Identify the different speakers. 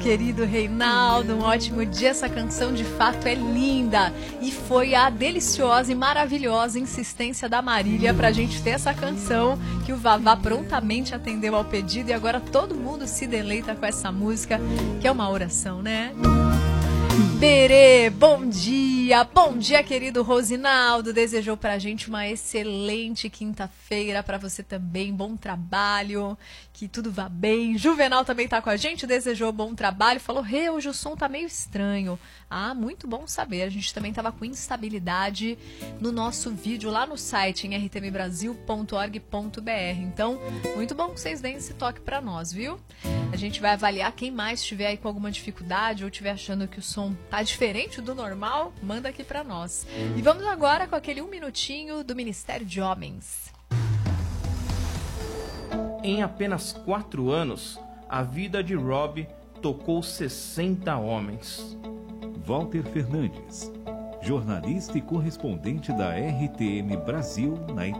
Speaker 1: querido Reinaldo, um ótimo dia. Essa canção de fato é linda e foi a deliciosa e maravilhosa insistência da Marília pra gente ter essa canção, que o Vavá prontamente atendeu ao pedido e agora todo mundo se deleita com essa música, que é uma oração, né? Berê, bom dia querido Rosinaldo, desejou pra gente uma excelente quinta-feira, pra você também, bom trabalho, que tudo vá bem. Juvenal também tá com a gente, desejou bom trabalho, falou, hoje o som tá meio estranho. Ah, muito bom saber, a gente também tava com instabilidade no nosso vídeo lá no site, em rtmbrasil.org.br, então, muito bom que vocês deem esse toque pra nós, viu? A gente vai avaliar quem mais estiver aí com alguma dificuldade ou estiver achando que o som tá diferente do normal, manda aqui pra nós. E vamos agora com aquele 1 minutinho do Ministério de Homens.
Speaker 2: Em apenas 4 anos, a vida de Rob tocou 60 homens.
Speaker 3: Walter Fernandes, jornalista e correspondente da RTM Brasil na